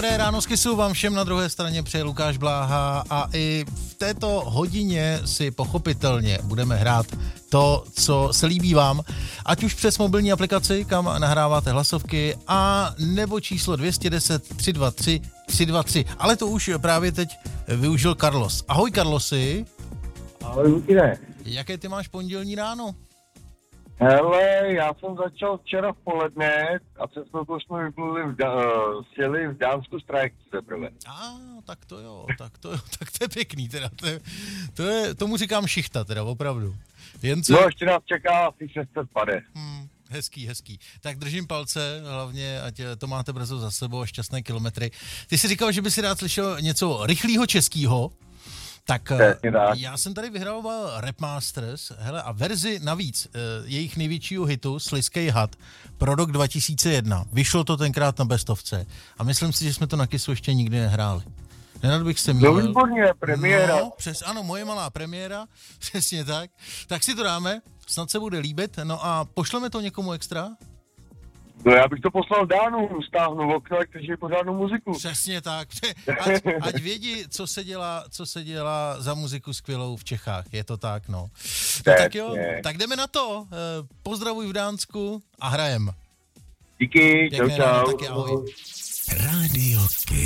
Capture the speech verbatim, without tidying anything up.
Dobré ráno z Kysu vám všem, na druhé straně přeje Lukáš Bláha a i v této hodině si pochopitelně budeme hrát to, co se líbí vám, ať už přes mobilní aplikaci, kam nahráváte hlasovky, a nebo číslo dvě stě deset tři dva tři tři dva tři. Ale to už právě teď využil Carlos. Ahoj Carlosi. Ahoj Lukine. Jaké ty máš pondělní ráno? Hele, já jsem začal včera v poledne a přes to jsme vypluli v, da, sjeli v Dánsku strajk teprve. A, tak to jo, tak to jo, tak to je pěkný teda, to je, to je, tomu říkám šichta teda, opravdu. Jen co... No, ještě nás čeká asi šest set pade. Hmm, hezký, hezký. Tak držím palce, hlavně, ať to máte brzo za sebou a šťastné kilometry. Ty jsi říkal, že by si rád slyšel něco rychlého českého. Tak já jsem tady vyhrával Rap Masters, hele, a verzi navíc jejich největšího hitu Slizkej had pro rok dva tisíce jedna. Vyšlo to tenkrát na bestovce a myslím si, že jsme to na Kysu ještě nikdy nehráli. Nenad bych se měl. No výborně, premiéra. No, přes, ano, moje malá premiéra, přesně tak. Tak si to dáme, snad se bude líbit, no a pošleme to někomu extra? No já bych to poslal Dánu, stáhnu v okno, kteří pořádnou muziku. Přesně tak. Ať, ať vědí, co se dělá, co se dělá za muziku skvělou v Čechách. Je to tak, no. no tak jo, tak jdeme na to. Pozdravuj v Dánsku a hrajem. Díky, čau, čau. Taky ahoj. Radio